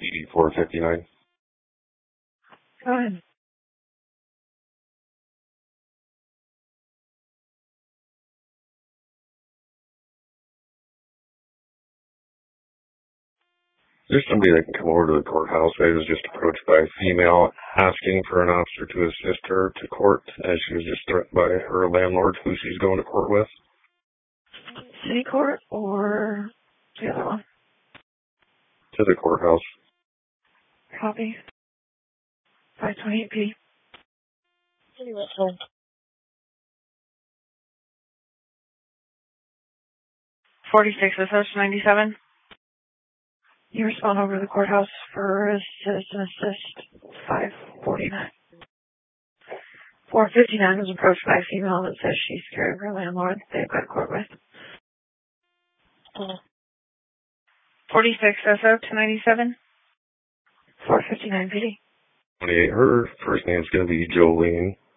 PD 459. Go ahead. There's somebody that can come over to the courthouse. I was just approached by a female asking for an officer to assist her to court as she was just threatened by her landlord who she's going to court with. City court or the other one? To the courthouse. Copy. 528P. 46 SH97. You respond over to the courthouse for citizen assist 549. 459 was approached by a female that says she's scared of her landlord they've got to court with. 46 SO297. 459 PD. 28. Her first name's going to be Jolene.